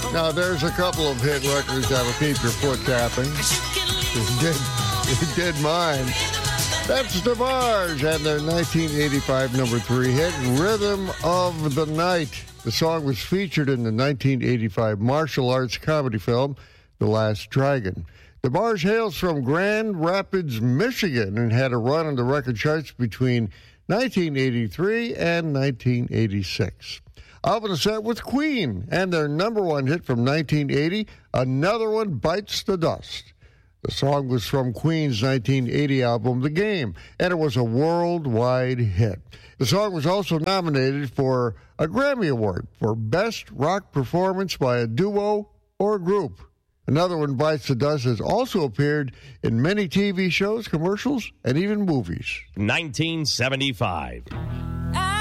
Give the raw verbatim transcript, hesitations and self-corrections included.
Now, there's a couple of hit records that'll keep your foot tapping. It did, it did mine. That's DeBarge and their nineteen eighty-five number three hit, Rhythm of the Night. The song was featured in the nineteen eighty-five martial arts comedy film, The Last Dragon. DeBarge hails from Grand Rapids, Michigan, and had a run on the record charts between nineteen eighty-three and nineteen eighty-six. Up in the set with Queen and their number one hit from nineteen eighty, Another One Bites the Dust. The song was from Queen's nineteen eighty album, The Game, and it was a worldwide hit. The song was also nominated for a Grammy Award for Best Rock Performance by a Duo or Group. Another One Bites the Dust has also appeared in many T V shows, commercials, and even movies. nineteen seventy-five.